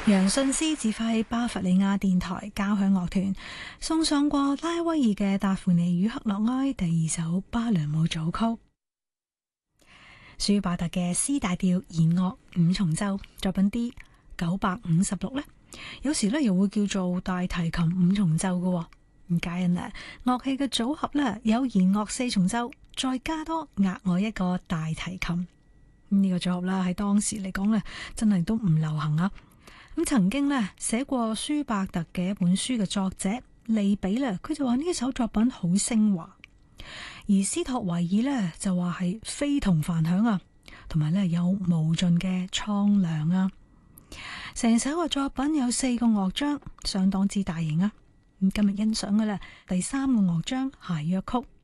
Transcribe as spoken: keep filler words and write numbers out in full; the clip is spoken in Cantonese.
楊遜斯指揮巴伐利亞電台交響樂團送上過拉威爾嘅達芙妮與克洛埃第二首芭蕾舞組曲。舒伯特嘅 C 大調弦樂五重奏作品 D 九百五十六呢，有時咧又會叫做大提琴五重奏嘅。唔介因咧，樂器嘅組合咧有弦樂四重奏，再加多額外一個大提琴。呢、這個組合啦喺當時嚟講咧，真係都唔流行啊！咁曾經咧寫過舒伯特嘅一本書嘅作者利比咧，佢就話呢一首作品好升華。而斯托維爾呢，就話係非同凡響啊，同埋咧有無盡嘅蒼涼啊。成首嘅作品有四個樂章，相當之大型啊。咁今日欣賞嘅咧第三個樂章諧謔曲。